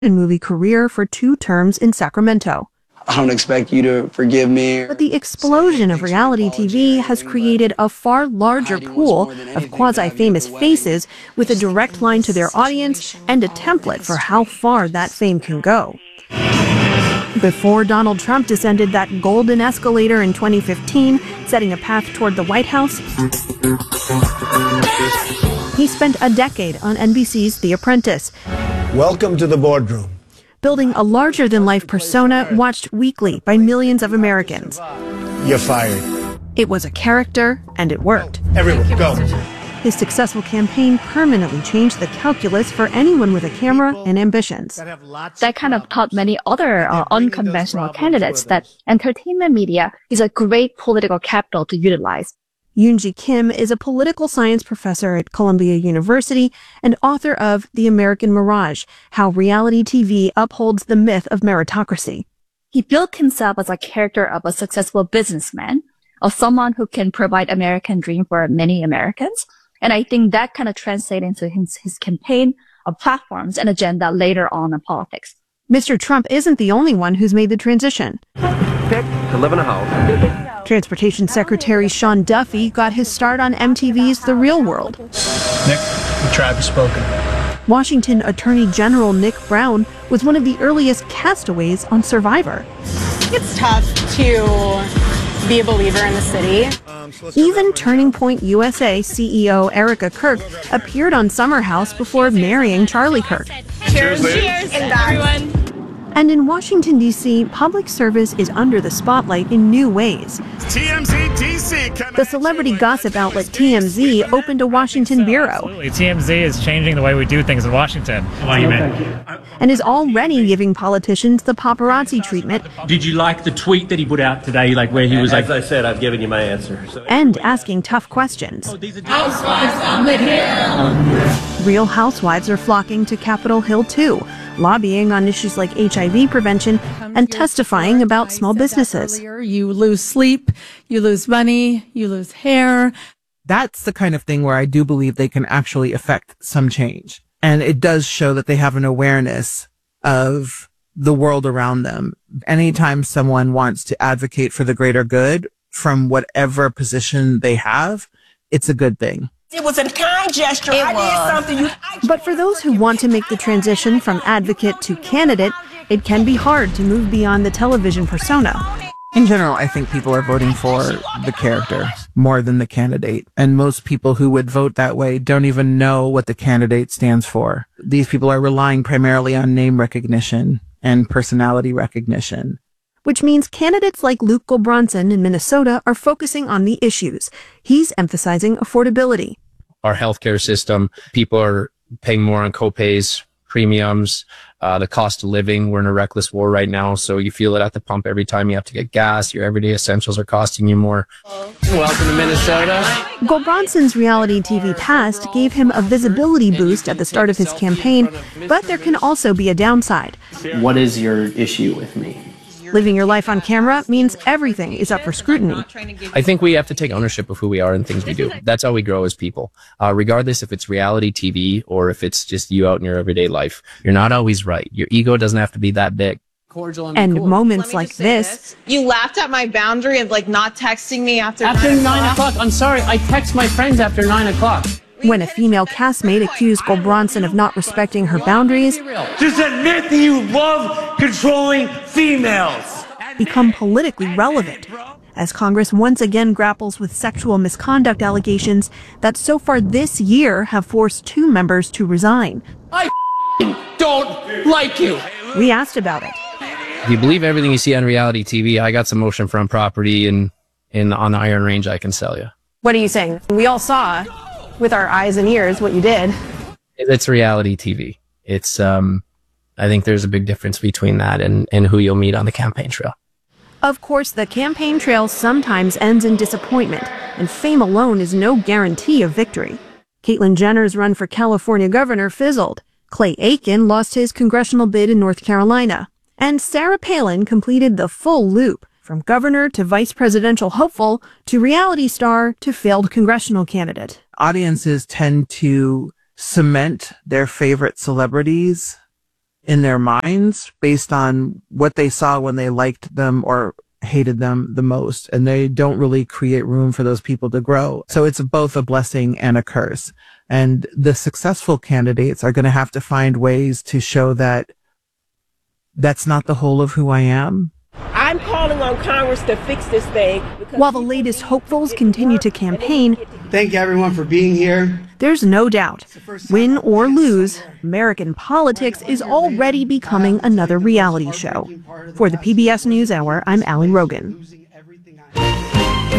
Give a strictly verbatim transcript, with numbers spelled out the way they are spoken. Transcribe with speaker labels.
Speaker 1: movie career for two terms in Sacramento.
Speaker 2: I don't expect you to forgive me.
Speaker 1: But the explosion of reality T V has created a far larger pool of quasi-famous faces with a direct line to their audience and a template for how far that fame can go. Before Donald Trump descended that golden escalator in twenty fifteen, setting a path toward the White House, he spent a decade on N B C's The Apprentice.
Speaker 3: Welcome to the boardroom.
Speaker 1: Building a larger-than-life persona watched weekly by millions of Americans.
Speaker 3: You're fired.
Speaker 1: It was a character, and it worked.
Speaker 3: Everyone, go.
Speaker 1: His successful campaign permanently changed the calculus for anyone with a camera and ambitions.
Speaker 4: That kind of taught many other uh, unconventional candidates that entertainment media is a great political capital to utilize.
Speaker 1: Yoonji Kim is a political science professor at Columbia University and author of The American Mirage, How Reality T V Upholds the Myth of Meritocracy.
Speaker 4: He built himself as a character of a successful businessman, of someone who can provide American dream for many Americans. And I think that kind of translated into his, his campaign of platforms and agenda later on in politics.
Speaker 1: Mister Trump isn't the only one who's made the transition.
Speaker 5: Pick to live in a house.
Speaker 1: Transportation Secretary Sean Duffy got his start on M T V's The Real World.
Speaker 6: Nick, the tribe has spoken.
Speaker 1: Washington Attorney General Nick Brown was one of the earliest castaways on Survivor.
Speaker 7: It's tough to be a believer in the city.
Speaker 1: Even Turning Point U S A C E O Erica Kirk appeared on Summer House before marrying Charlie Kirk.
Speaker 7: Cheers, cheers, everyone.
Speaker 1: And in Washington, D C, public service is under the spotlight in new ways.
Speaker 8: T M Z D C.
Speaker 1: The celebrity gossip outlet T M Z opened a Washington bureau.
Speaker 9: Absolutely. T M Z is changing the way we do things in Washington.
Speaker 10: Why you mean?
Speaker 1: And is already giving politicians the paparazzi treatment.
Speaker 10: Did you like the tweet that he put out today, like where he was like...
Speaker 5: As I said, I've given you my answer. So.
Speaker 1: And asking tough questions.
Speaker 11: Housewives on the Hill.
Speaker 1: Real housewives are flocking to Capitol Hill too, lobbying on issues like H I V prevention and testifying about small businesses.
Speaker 12: You lose sleep, you lose money, you lose hair.
Speaker 13: That's the kind of thing where I do believe they can actually affect some change. And it does show that they have an awareness of the world around them. Anytime someone wants to advocate for the greater good from whatever position they have, it's a good thing.
Speaker 14: It was a kind gesture. It I was. did something. You, I
Speaker 1: but for those who want to make the transition from advocate to candidate, it can be hard to move beyond the television persona.
Speaker 13: In general, I think people are voting for the character more than the candidate. And most people who would vote that way don't even know what the candidate stands for. These people are relying primarily on name recognition and personality recognition.
Speaker 1: Which means candidates like Luke Gulbranson in Minnesota are focusing on the issues. He's emphasizing affordability.
Speaker 15: Our healthcare system, people are paying more on copays, premiums, uh, the cost of living. We're in a reckless war right now, so you feel it at the pump every time you have to get gas. Your everyday essentials are costing you more.
Speaker 2: Welcome to Minnesota.
Speaker 1: Gulbranson's reality T V past gave him a visibility boost at the start of his campaign, but there can also be a downside.
Speaker 2: What is your issue with me?
Speaker 1: Living your life on camera means everything is up for scrutiny.
Speaker 15: I think we have to take ownership of who we are and things we do. That's how we grow as people. Uh, regardless if it's reality T V or if it's just you out in your everyday life, you're not always right. Your ego doesn't have to be that big.
Speaker 1: And, and cool. moments like this,
Speaker 7: this. You laughed at my boundary of like not texting me after
Speaker 2: After nine o'clock. I'm sorry. I text my friends after nine o'clock.
Speaker 1: When a female castmate accused Gulbranson of not respecting her boundaries,
Speaker 16: just admit that you love controlling females,
Speaker 1: become politically relevant, as Congress once again grapples with sexual misconduct allegations that so far this year have forced two members to resign.
Speaker 2: I don't like you.
Speaker 1: We asked about it.
Speaker 15: If you believe everything you see on reality T V, I got some oceanfront property in, in, on the Iron Range I can sell you.
Speaker 7: What are you saying? We all saw with our eyes and ears what you did.
Speaker 15: It's reality T V. It's, um, I think there's a big difference between that and, and who you'll meet on the campaign trail.
Speaker 1: Of course, the campaign trail sometimes ends in disappointment, and fame alone is no guarantee of victory. Caitlyn Jenner's run for California governor fizzled. Clay Aiken lost his congressional bid in North Carolina. And Sarah Palin completed the full loop, from governor to vice presidential hopeful to reality star to failed congressional candidate.
Speaker 13: Audiences tend to cement their favorite celebrities in their minds based on what they saw when they liked them or hated them the most. And they don't really create room for those people to grow. So it's both a blessing and a curse. And the successful candidates are going to have to find ways to show that that's not the whole of who I am.
Speaker 14: I'm calling on Congress to fix this thing.
Speaker 1: While the latest hopefuls continue to campaign,
Speaker 3: thank you everyone for being here.
Speaker 1: There's no doubt, win or lose, American politics is already becoming another reality show. For the P B S NewsHour, I'm Allie Rogan.